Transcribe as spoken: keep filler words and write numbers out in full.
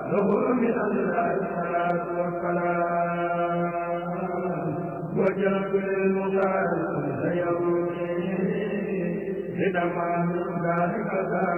له من الله الصلاة والسلام وجهت للمختار كل يوم بدمع من ذلك